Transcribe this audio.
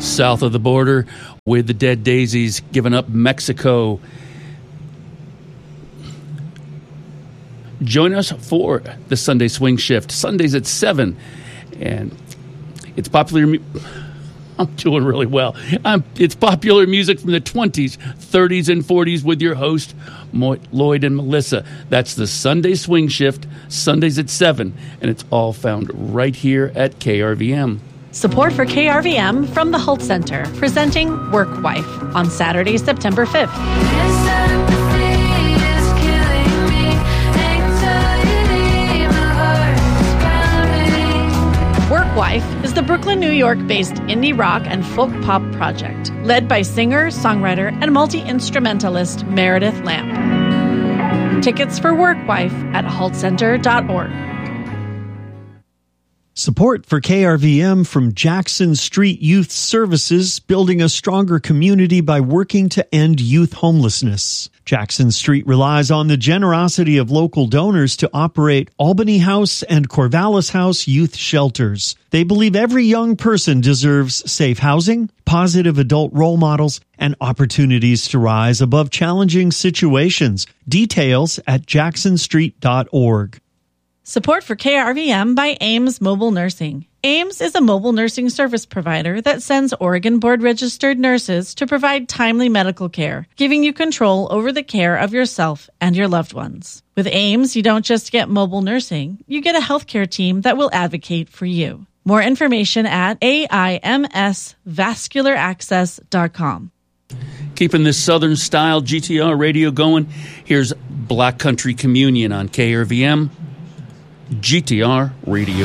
south of the border with the Dead Daisies, giving up Mexico. Join us for the Sunday Swing Shift, Sundays at 7. And it's popular... I'm doing really well. It's popular music from the 20s, 30s, and 40s with your host, Lloyd and Melissa. That's the Sunday Swing Shift, Sundays at 7, and it's all found right here at KRVM. Support for KRVM from the Hult Center, presenting Work Wife on Saturday, September 5th. Work Wife is the Brooklyn, New York-based indie rock and folk pop project led by singer, songwriter, and multi-instrumentalist Meredith Lamp. Tickets for Work Wife at hultcenter.org. Support for KRVM from Jackson Street Youth Services, building a stronger community by working to end youth homelessness. Jackson Street relies on the generosity of local donors to operate Albany House and Corvallis House youth shelters. They believe every young person deserves safe housing, positive adult role models, and opportunities to rise above challenging situations. Details at jacksonstreet.org. Support for KRVM by Ames Mobile Nursing. Ames is a mobile nursing service provider that sends Oregon board-registered nurses to provide timely medical care, giving you control over the care of yourself and your loved ones. With Ames, you don't just get mobile nursing, you get a healthcare team that will advocate for you. More information at aimsvascularaccess.com. Keeping this Southern-style GTR radio going, here's Black Country Communion on KRVM. GTR Radio.